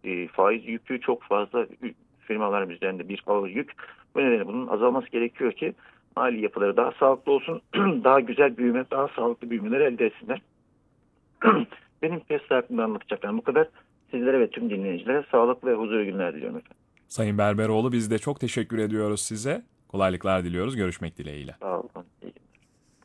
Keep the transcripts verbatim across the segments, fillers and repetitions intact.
e, faiz yükü çok fazla firmaların üzerinde bir ağır yük. Bu nedenle bunun azalması gerekiyor ki mali yapıları daha sağlıklı olsun, daha güzel büyüme, daha sağlıklı büyümeler elde etsinler. Benim piyasa hakkında anlatacaklarım bu kadar. Sizlere ve tüm dinleyicilere sağlıklı ve huzurlu günler diliyorum efendim. Sayın Berberoğlu, biz de çok teşekkür ediyoruz size. Kolaylıklar diliyoruz. Görüşmek dileğiyle. Sağ olun. İyi günler.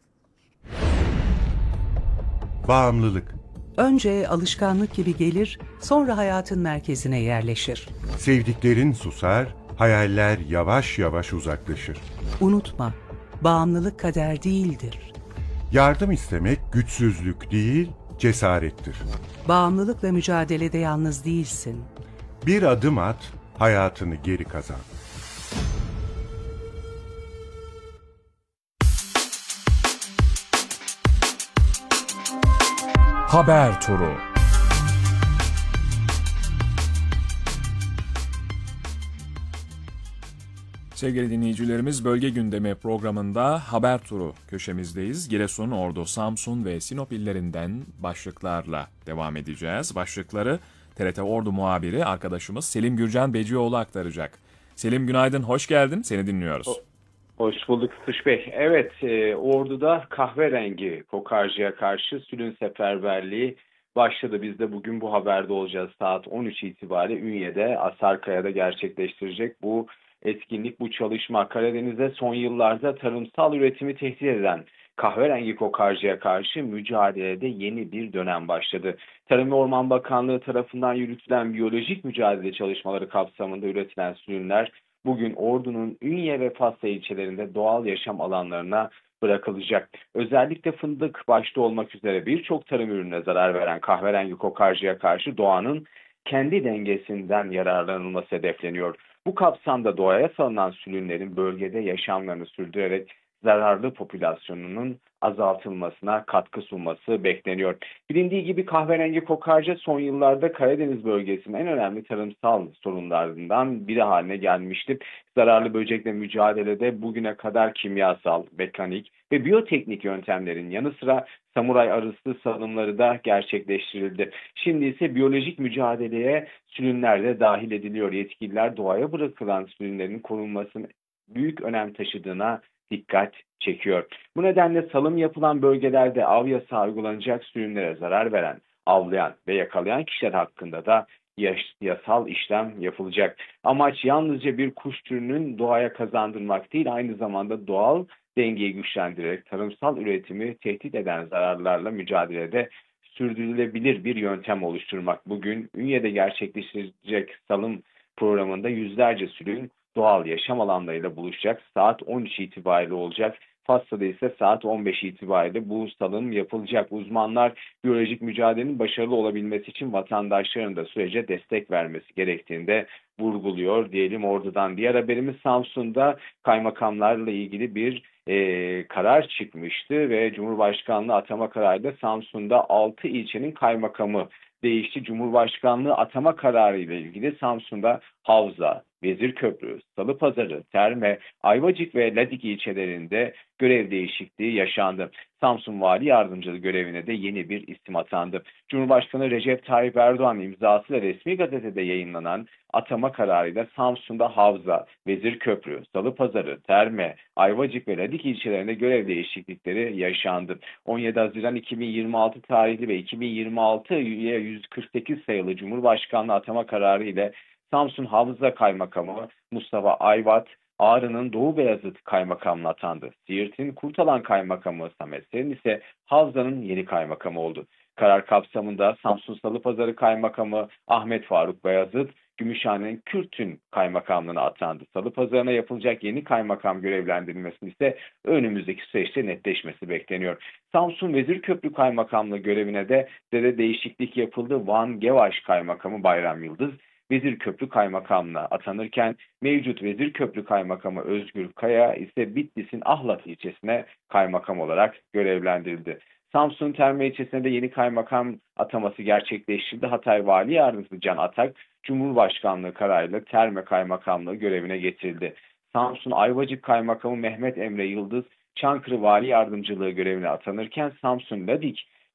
Bağımlılık. Önce alışkanlık gibi gelir, sonra hayatın merkezine yerleşir. Sevdiklerin susar, hayaller yavaş yavaş uzaklaşır. Unutma, bağımlılık kader değildir. Yardım istemek güçsüzlük değil, cesarettir. Bağımlılıkla mücadelede yalnız değilsin. Bir adım at, hayatını geri kazan. Haber Turu. Sevgili dinleyicilerimiz, Bölge Gündemi programında Haber Turu köşemizdeyiz. Giresun, Ordu, Samsun ve Sinop illerinden başlıklarla devam edeceğiz. Başlıkları T R T Ordu muhabiri arkadaşımız Selim Gürcan Becioğlu aktaracak. Selim, günaydın, hoş geldin. Seni dinliyoruz. Hoş bulduk Sıç Bey. Evet, e, Ordu'da kahverengi kokarcıya karşı sülün seferberliği başladı. Biz de bugün bu haberde olacağız. Saat on üç itibariyle Ünye'de, Asarkaya'da gerçekleştirecek bu etkinlik, bu çalışma. Karadeniz'de son yıllarda tarımsal üretimi tehdit eden kahverengi kokarcıya karşı mücadelede yeni bir dönem başladı. Tarım ve Orman Bakanlığı tarafından yürütülen biyolojik mücadele çalışmaları kapsamında üretilen sürünler bugün Ordu'nun Ünye ve Fatsa ilçelerinde doğal yaşam alanlarına bırakılacak. Özellikle fındık başta olmak üzere birçok tarım ürününe zarar veren kahverengi kokarcıya karşı doğanın kendi dengesinden yararlanılması hedefleniyor. Bu kapsamda doğaya salınan sürünlerin bölgede yaşamlarını sürdürerek zararlı popülasyonunun azaltılmasına katkı sunması bekleniyor. Bilindiği gibi kahverengi kokarca son yıllarda Karadeniz bölgesinin en önemli tarımsal sorunlarından biri haline gelmişti. Zararlı böcekle mücadelede bugüne kadar kimyasal, mekanik ve biyoteknik yöntemlerin yanı sıra samuray arısı salımları da gerçekleştirildi. Şimdi ise biyolojik mücadeleye sürünler de dahil ediliyor. Yetkililer doğaya bırakılan sürünlerin korunmasının büyük önem taşıdığına dikkat çekiyor. Bu nedenle salım yapılan bölgelerde av yasağı uygulanacak, sürünlere zarar veren, avlayan ve yakalayan kişiler hakkında da yasal işlem yapılacak. Amaç yalnızca bir kuş türünün doğaya kazandırmak değil, aynı zamanda doğal dengeyi güçlendirerek tarımsal üretimi tehdit eden zararlarla mücadelede sürdürülebilir bir yöntem oluşturmak. Bugün Ünye'de gerçekleştirecek salım programında yüzlerce sürün doğal yaşam alanlarıyla buluşacak. Saat on üç itibariyle olacak. Fatsa'da ise saat on beş itibariyle bu salım yapılacak. Uzmanlar biyolojik mücadelenin başarılı olabilmesi için vatandaşların da sürece destek vermesi gerektiğini de vurguluyor diyelim Ordu'dan. Diğer haberimiz Samsun'da kaymakamlarla ilgili bir e, karar çıkmıştı ve Cumhurbaşkanlığı atama kararıyla Samsun'da altı ilçenin kaymakamı değişti. Cumhurbaşkanlığı atama kararı ile ilgili Samsun'da Havza, Vezirköprü, Salıpazarı, Terme, Ayvacık ve Ladik ilçelerinde görev değişikliği yaşandı. Samsun Vali Yardımcılığı görevine de yeni bir isim atandı. Cumhurbaşkanı Recep Tayyip Erdoğan imzasıyla resmi gazetede yayınlanan atama kararıyla Samsun'da Havza, Vezirköprü, Salıpazarı, Terme, Ayvacık ve Ladik ilçelerinde görev değişiklikleri yaşandı. on yedi Haziran iki bin yirmi altı tarihli ve iki bin yirmi altı yüz kırk sekiz sayılı Cumhurbaşkanlığı atama kararı ile Samsun Havza Kaymakamı Mustafa Ayvat, Ağrı'nın Doğu Beyazıt Kaymakamlığı atandı. Siirt'in Kurtalan Kaymakamı Samet Serin ise Havza'nın yeni kaymakamı oldu. Karar kapsamında Samsun Salıpazarı Kaymakamı Ahmet Faruk Beyazıt, Gümüşhane'nin Kürtün Kaymakamlığına atandı. Salıpazarı'na yapılacak yeni kaymakam görevlendirilmesinin ise önümüzdeki süreçte netleşmesi bekleniyor. Samsun Vezirköprü Kaymakamlığı görevine de de değişiklik yapıldı. Van Gevaş Kaymakamı Bayram Yıldız, Vezirköprü Kaymakamlığına atanırken mevcut Vezirköprü Kaymakamı Özgür Kaya ise Bitlis'in Ahlat ilçesine kaymakam olarak görevlendirildi. Samsun Terme ilçesinde de yeni kaymakam ataması gerçekleştirildi. Hatay Vali Yardımcısı Can Atak, Cumhurbaşkanlığı kararıyla Terme Kaymakamlığı görevine getirildi. Samsun Ayvacık Kaymakamı Mehmet Emre Yıldız, Çankırı Vali Yardımcılığı görevine atanırken Samsun Ladik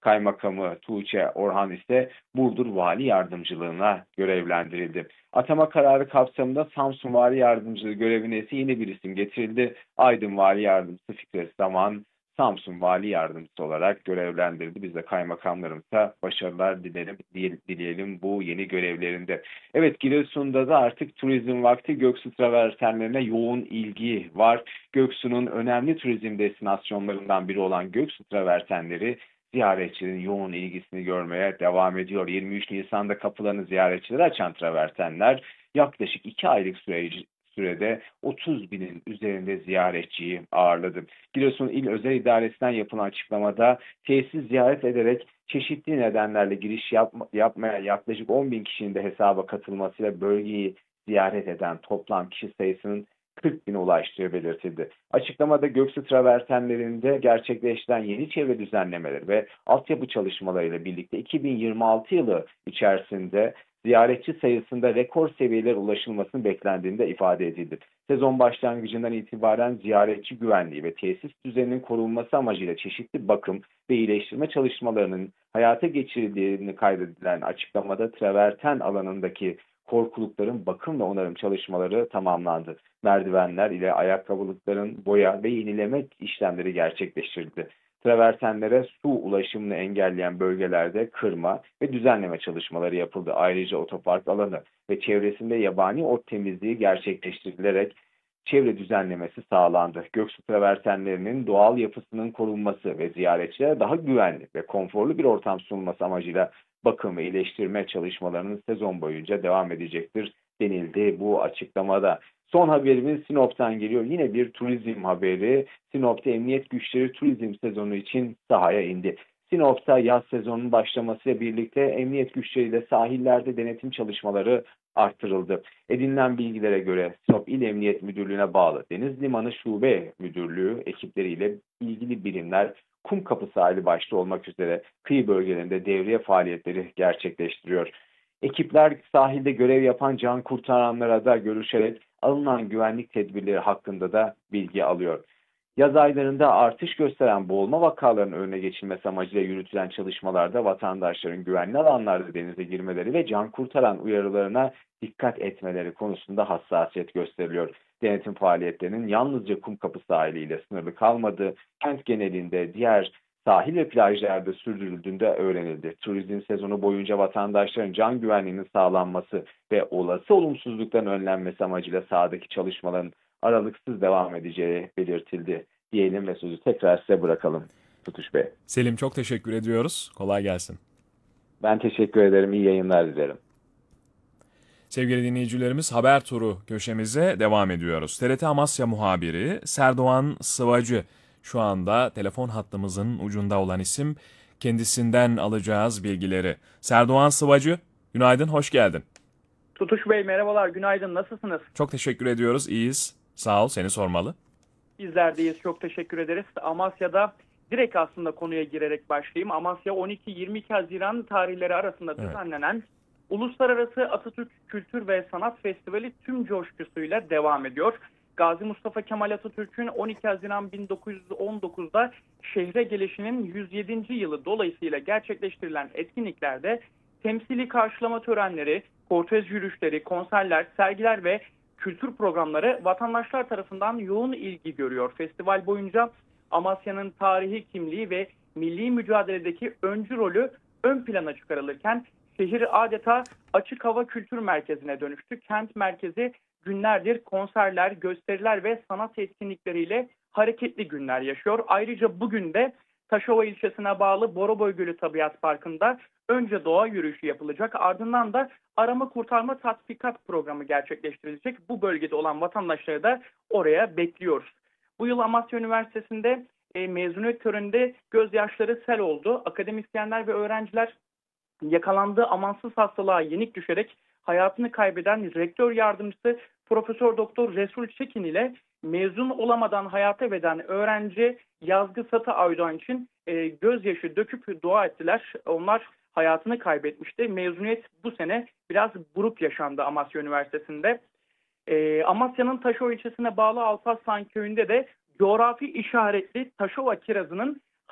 Kaymakamı Tuğçe Orhan ise Burdur Vali Yardımcılığına görevlendirildi. Atama kararı kapsamında Samsun Vali Yardımcılığı görevine ise yine bir isim getirildi. Aydın Vali Yardımcısı Fikret Zaman Samsun Vali Yardımcısı olarak görevlendirildi. Biz de kaymakamlarımıza başarılar dilerim, dileyelim bu yeni görevlerinde. Evet, Giresun'da da artık turizm vakti. Göksu travertenlerine yoğun ilgi var. Göksu'nun önemli turizm destinasyonlarından biri olan Göksu travertenleri ziyaretçilerin yoğun ilgisini görmeye devam ediyor. yirmi üç Nisan'da kapılarını ziyaretçilere açan travertenler yaklaşık iki aylık süreci sürede otuz binin üzerinde ziyaretçiyi ağırladı. Giresun İl Özel İdaresi'nden yapılan açıklamada tesis ziyaret ederek çeşitli nedenlerle giriş yapma, yapmaya yaklaşık on bin kişinin de hesaba katılmasıyla bölgeyi ziyaret eden toplam kişi sayısının kırk bine ulaştığı belirtildi. Açıklamada Göksu travertenlerinde gerçekleştiren yeni çevre düzenlemeleri ve altyapı çalışmalarıyla birlikte iki bin yirmi altı yılı içerisinde ziyaretçi sayısında rekor seviyeler ulaşılmasının beklendiğinde ifade edildi. Sezon başlangıcından itibaren ziyaretçi güvenliği ve tesis düzeninin korunması amacıyla çeşitli bakım ve iyileştirme çalışmalarının hayata geçirildiğini kaydedilen açıklamada traverten alanındaki korkulukların bakım ve onarım çalışmaları tamamlandı. Merdivenler ile ayakkabılıkların boya ve yenileme işlemleri gerçekleştirildi. Travertenlere su ulaşımını engelleyen bölgelerde kırma ve düzenleme çalışmaları yapıldı. Ayrıca otopark alanı ve çevresinde yabani ot temizliği gerçekleştirilerek çevre düzenlemesi sağlandı. Göksu travertenlerinin doğal yapısının korunması ve ziyaretçilere daha güvenli ve konforlu bir ortam sunulması amacıyla bakım ve iyileştirme çalışmalarının sezon boyunca devam edecektir denildi bu açıklamada. Son haberimiz Sinop'tan geliyor. Yine bir turizm haberi. Sinop'ta emniyet güçleri turizm sezonu için sahaya indi. Sinop'ta yaz sezonunun başlamasıyla birlikte emniyet güçleriyle sahillerde denetim çalışmaları arttırıldı. Edinilen bilgilere göre Sinop İl Emniyet Müdürlüğü'ne bağlı Deniz Limanı Şube Müdürlüğü ekipleriyle ilgili birimler Kumkapı sahili başta olmak üzere kıyı bölgelerinde devriye faaliyetleri gerçekleştiriyor. Ekipler sahilde görev yapan can kurtaranlara da görüşerek alınan güvenlik tedbirleri hakkında da bilgi alıyor. Yaz aylarında artış gösteren boğulma vakalarının önüne geçilmesi amacıyla yürütülen çalışmalarda vatandaşların güvenli alanlarda denize girmeleri ve can kurtaran uyarılarına dikkat etmeleri konusunda hassasiyet gösteriliyor. Denetim faaliyetlerinin yalnızca Kumkapı sahiliyle sınırlı kalmadığı, kent genelinde diğer sahil ve plajlarda sürdürüldüğünde öğrenildi. Turizm sezonu boyunca vatandaşların can güvenliğinin sağlanması ve olası olumsuzlukların önlenmesi amacıyla sahadaki çalışmaların aralıksız devam edeceği belirtildi diyelim ve sözü tekrar size bırakalım Tutuş Bey. Selim, çok teşekkür ediyoruz. Kolay gelsin. Ben teşekkür ederim. İyi yayınlar dilerim. Sevgili dinleyicilerimiz, haber turu köşemize devam ediyoruz. T R T Amasya muhabiri Serdoğan Sıvacı şu anda telefon hattımızın ucunda olan isim. Kendisinden alacağız bilgileri. Serdoğan Sıvacı, günaydın, hoş geldin. Tutuş Bey merhabalar, günaydın, nasılsınız? Çok teşekkür ediyoruz, iyiyiz. Sağ ol, seni sormalı. Bizler deyiz, çok teşekkür ederiz. Amasya'da direkt aslında konuya girerek başlayayım. Amasya on iki yirmi iki Haziran tarihleri arasında Evet. düzenlenen Uluslararası Atatürk Kültür ve Sanat Festivali tüm coşkusuyla devam ediyor. Gazi Mustafa Kemal Atatürk'ün on iki Haziran bin dokuz yüz on dokuzda şehre gelişinin yüz yedinci yılı dolayısıyla gerçekleştirilen etkinliklerde temsili karşılama törenleri, kortej yürüyüşleri, konserler, sergiler ve kültür programları vatandaşlar tarafından yoğun ilgi görüyor. Festival boyunca Amasya'nın tarihi kimliği ve milli mücadeledeki öncü rolü ön plana çıkarılırken şehir adeta açık hava kültür merkezine dönüştü. Kent merkezi günlerdir konserler, gösteriler ve sanat etkinlikleriyle hareketli günler yaşıyor. Ayrıca bugün de Taşova ilçesine bağlı Boroboy Gölü Tabiat Parkı'nda önce doğa yürüyüşü yapılacak, ardından da arama kurtarma tatbikat programı gerçekleştirilecek. Bu bölgede olan vatandaşları da oraya bekliyoruz. Bu yıl Amasya Üniversitesi'nde e, mezuniyet töreninde gözyaşları sel oldu. Akademisyenler ve öğrenciler yakalandığı amansız hastalığa yenik düşerek hayatını kaybeden rektör yardımcısı Profesör Doktor Resul Çekin ile mezun olamadan hayata veden öğrenci Yazgı Satı Aydoğan için e, gözyaşı döküp dua ettiler. Onlar hayatını kaybetmişti. Mezuniyet bu sene biraz buruk yaşandı Amasya Üniversitesi'nde. E, Amasya'nın Taşova ilçesine bağlı Alparslan Köyü'nde de coğrafi işaretli Taşova kirazının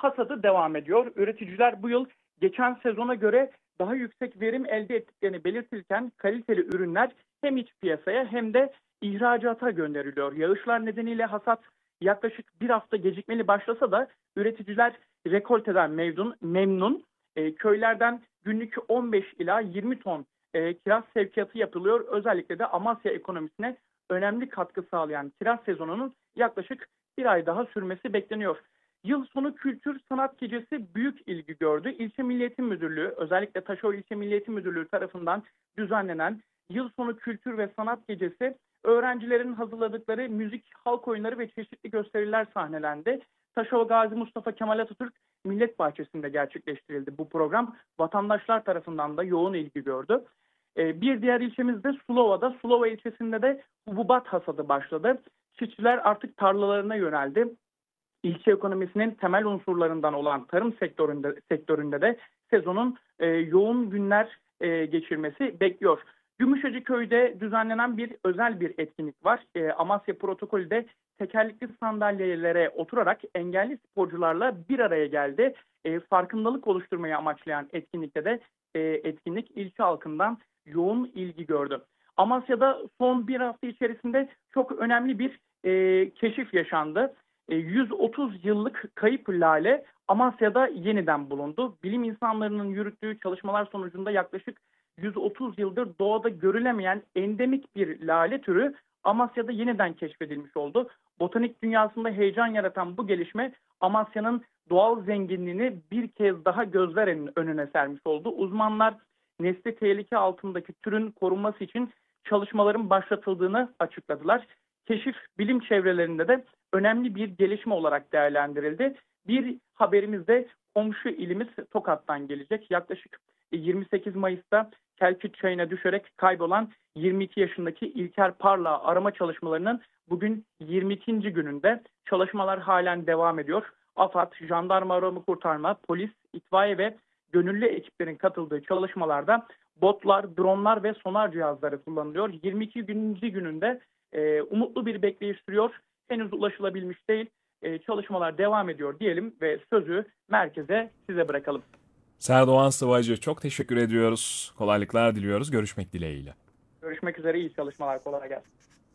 hasadı devam ediyor. Üreticiler bu yıl geçen sezona göre daha yüksek verim elde ettiklerini belirtirken kaliteli ürünler hem iç piyasaya hem de ihracata gönderiliyor. Yağışlar nedeniyle hasat yaklaşık bir hafta gecikmeli başlasa da üreticiler rekolteden memnun. memnun. E, köylerden günlük on beş ila yirmi ton e, kiraz sevkiyatı yapılıyor. Özellikle de Amasya ekonomisine önemli katkı sağlayan kiraz sezonunun yaklaşık bir ay daha sürmesi bekleniyor. Yıl sonu Kültür Sanat Gecesi büyük ilgi gördü. İlçe Milli Eğitim Müdürlüğü, özellikle Taşova İlçe Milli Eğitim Müdürlüğü tarafından düzenlenen Yıl sonu Kültür ve Sanat Gecesi, öğrencilerin hazırladıkları müzik, halk oyunları ve çeşitli gösteriler sahnelendi. Taşova Gazi Mustafa Kemal Atatürk Millet Bahçesi'nde gerçekleştirildi bu program. Vatandaşlar tarafından da yoğun ilgi gördü. Bir diğer ilçemiz de Sulova'da. Sulova ilçesinde de hububat hasadı başladı. Çiftçiler artık tarlalarına yöneldi. İlçe ekonomisinin temel unsurlarından olan tarım sektöründe, sektöründe de sezonun e, yoğun günler e, geçirmesi bekliyor. Gümüşhacıköy'de düzenlenen bir özel bir etkinlik var. E, Amasya protokolü de tekerlekli sandalyelere oturarak engelli sporcularla bir araya geldi. E, farkındalık oluşturmayı amaçlayan etkinlikte de e, etkinlik ilçe halkından yoğun ilgi gördü. Amasya'da son bir hafta içerisinde çok önemli bir e, keşif yaşandı. E, yüz otuz yıllık kayıp lale Amasya'da yeniden bulundu. Bilim insanlarının yürüttüğü çalışmalar sonucunda yaklaşık yüz otuz yıldır doğada görülemeyen endemik bir lale türü Amasya'da yeniden keşfedilmiş oldu. Botanik dünyasında heyecan yaratan bu gelişme Amasya'nın doğal zenginliğini bir kez daha gözler önüne sermiş oldu. Uzmanlar nesli tehlike altındaki türün korunması için çalışmaların başlatıldığını açıkladılar. Keşif bilim çevrelerinde de önemli bir gelişme olarak değerlendirildi. Bir haberimiz de komşu ilimiz Tokat'tan gelecek. Yaklaşık yirmi sekiz Mayıs'ta Kelküt Çayı'na düşerek kaybolan yirmi iki yaşındaki İlker Parlak'ı arama çalışmalarının bugün yirmi ikinci gününde. Çalışmalar halen devam ediyor. AFAD, Jandarma Arama Kurtarma, Polis, İtfaiye ve gönüllü ekiplerin katıldığı çalışmalarda botlar, dronlar ve sonar cihazları kullanılıyor. yirmi iki gününde e, umutlu bir bekleyiş sürüyor. Henüz ulaşılabilmiş değil. E, çalışmalar devam ediyor diyelim ve sözü merkeze size bırakalım. Serdoğan Sıvacı, çok teşekkür ediyoruz. Kolaylıklar diliyoruz. Görüşmek dileğiyle. Görüşmek üzere. İyi çalışmalar. Kolay gelsin.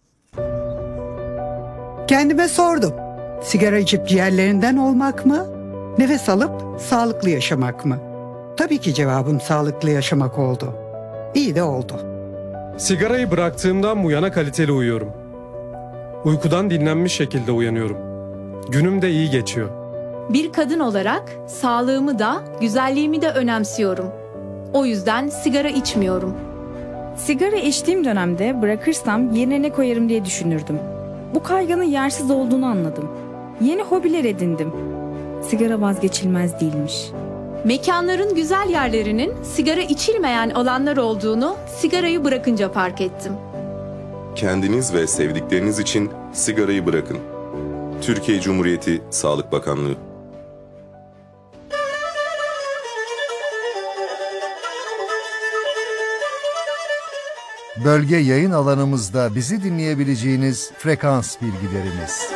Kendime sordum. Sigara içip ciğerlerinden olmak mı? Nefes alıp sağlıklı yaşamak mı? Tabii ki cevabım sağlıklı yaşamak oldu. İyi de oldu. Sigarayı bıraktığımdan bu yana kaliteli uyuyorum. Uykudan dinlenmiş şekilde uyanıyorum. Günüm de iyi geçiyor. Bir kadın olarak sağlığımı da güzelliğimi de önemsiyorum. O yüzden sigara içmiyorum. Sigara içtiğim dönemde bırakırsam yerine ne koyarım diye düşünürdüm. Bu kaygının yersiz olduğunu anladım. Yeni hobiler edindim. Sigara vazgeçilmez değilmiş. Mekanların güzel yerlerinin sigara içilmeyen alanlar olduğunu sigarayı bırakınca fark ettim. Kendiniz ve sevdikleriniz için sigarayı bırakın. Türkiye Cumhuriyeti Sağlık Bakanlığı. Bölge yayın alanımızda bizi dinleyebileceğiniz frekans bilgilerimiz.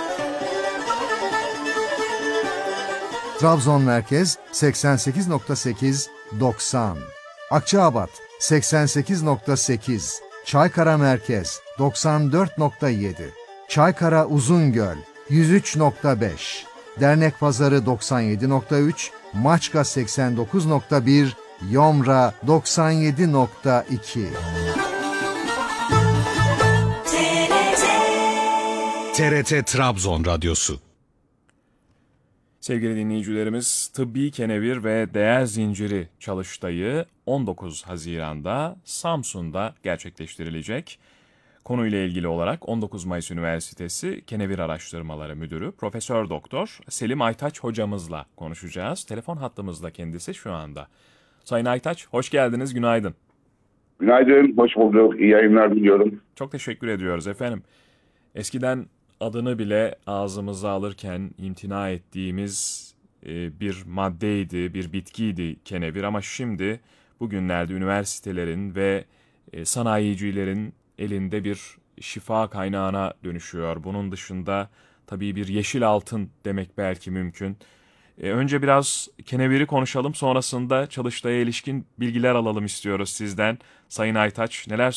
Trabzon Merkez seksen sekiz nokta sekiz doksan, Akçaabat seksen sekiz nokta sekiz, Çaykara Merkez doksan dört nokta yedi, Çaykara Uzungöl yüz üç nokta beş, Dernekpazarı doksan yedi nokta üç, Maçka seksen dokuz nokta bir, Yomra doksan yedi nokta iki. T R T Trabzon Radyosu. Sevgili dinleyicilerimiz, tıbbi kenevir ve değer zinciri çalıştayı on dokuz Haziran'da Samsun'da gerçekleştirilecek. Konuyla ilgili olarak on dokuz Mayıs Üniversitesi Kenevir Araştırmaları Müdürü Profesör Doktor Selim Aytaç hocamızla konuşacağız. Telefon hattımızda kendisi şu anda. Sayın Aytaç, hoş geldiniz, günaydın. Günaydın, hoş bulduk. İyi yayınlar diliyorum. Çok teşekkür ediyoruz efendim. Eskiden adını bile ağzımıza alırken imtina ettiğimiz bir maddeydi, bir bitkiydi kenevir, ama şimdi bugünlerde üniversitelerin ve sanayicilerin elinde bir şifa kaynağına dönüşüyor. Bunun dışında tabii bir yeşil altın demek belki mümkün. E, önce biraz keneviri konuşalım, sonrasında Çalıştay'a ilişkin bilgiler alalım istiyoruz sizden. Sayın Aytaç, neler